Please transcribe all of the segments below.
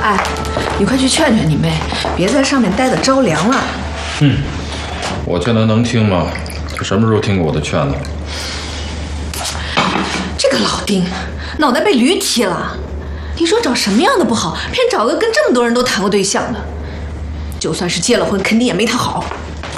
哎，你快去劝劝你妹，别在上面待得着凉了。 我劝她能听吗？她什么时候听过我的劝呢？ 这个老丁，脑袋被驴踢了。你说找什么样的不好，偏找个跟这么多人都谈过对象的，就算是结了婚，肯定也没他好。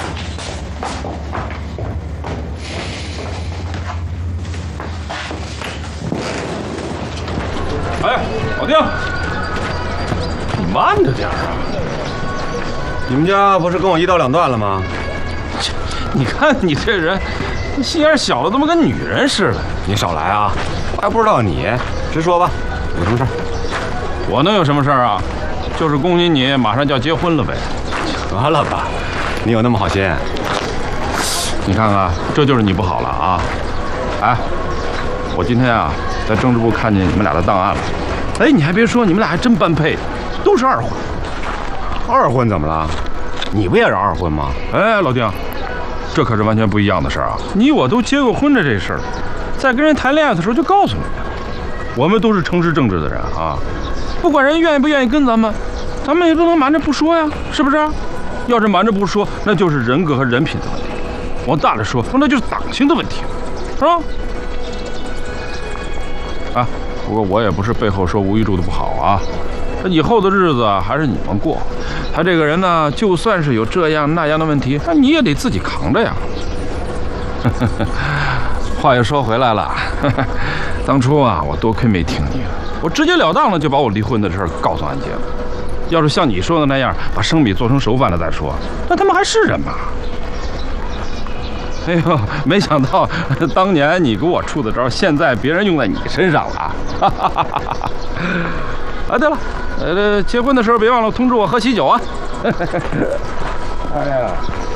哎，老丁，你慢着点啊！ 你们家不是跟我一刀两断了吗？ 你看你这人，心眼小的，怎么跟女人似的？ 你少来啊！我还不知道你，直说吧，有什么事儿？ 我能有什么事儿啊？就是恭喜你马上就要结婚了呗。 得了吧，你有那么好心？ 你看看，这就是你不好了啊！哎，我今天啊在政治部看见你们俩的档案了。哎，你还别说，你们俩还真般配，都是二婚。 二婚怎么了？你不也是二婚吗？ 哎，老丁，这可是完全不一样的事儿啊！你我都结过婚的这事儿，在跟人谈恋爱的时候就告诉你了。我们都是诚实正直的人啊，不管人愿意不愿意跟咱们也不能瞒着不说呀，是不是？要是瞒着不说，那就是人格和人品的问题；往大了说，那就是党性的问题，是吧？啊，不过我也不是背后说吴玉柱的不好啊，他以后的日子还是你们过。他这个人呢，就算是有这样那样的问题，那你也得自己扛着呀。话又说回来了，当初啊，我多亏没听你，我直截了当的就把我离婚的事儿告诉安杰了。要是像你说的那样，把生米做成熟饭了再说，那他们还是人吗？哎呦，没想到当年你给我出的招，现在别人用在你身上了。啊，对了，结婚的时候别忘了通知我喝喜酒啊。哎呀。